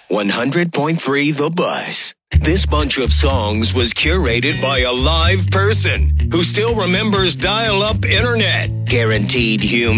100.3 The Buzz. This bunch of songs was curated by a live person who still remembers dial-up internet. Guaranteed human.